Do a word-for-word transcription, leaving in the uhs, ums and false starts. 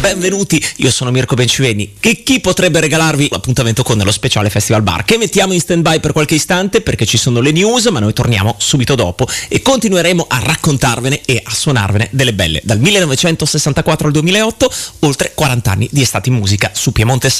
benvenuti, io sono Mirko Benciveni. Che chi potrebbe regalarvi l'appuntamento con lo speciale Festival Bar, che mettiamo in stand by per qualche istante perché ci sono le news, ma noi torniamo subito dopo e continueremo a raccontarvene e a suonarvene delle belle. Dal millenovecentosessantaquattro al duemilaotto, oltre quaranta anni di estate in musica su Piemonte